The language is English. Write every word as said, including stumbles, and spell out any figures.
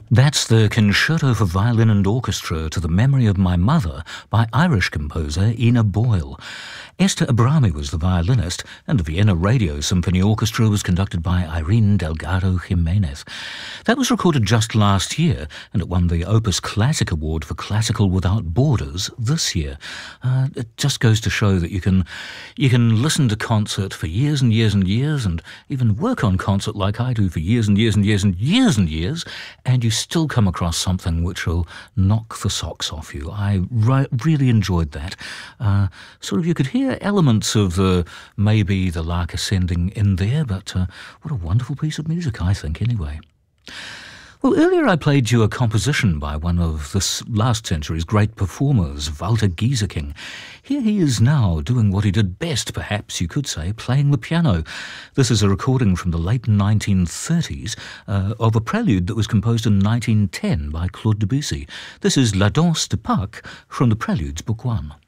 That's the Concerto for Violin and Orchestra to the Memory of My Mother by Irish composer Ina Boyle. Esther Abrami was the violinist, and the Vienna Radio Symphony Orchestra was conducted by Irene Delgado Jimenez. That was recorded just last year, and it won the Opus Classic Award for Classical Without Borders this year. Uh, it just goes to show that you can you can listen to concert for years and years and years, and even work on concert like I do for years and years and years and years and years, and you still come across something which will knock the socks off you. I re- really enjoyed that. Uh, sort of you could hear elements of the maybe the lark ascending in there, but uh, what a wonderful piece of music, I think, anyway. Well, earlier I played you a composition by one of this last century's great performers, Walter Gieseking. Here he is now doing what he did best, perhaps you could say, playing the piano. This is a recording from the late nineteen thirties uh, of a prelude that was composed in nineteen ten by Claude Debussy. This is La Danse de Pâques from the Preludes, Book One.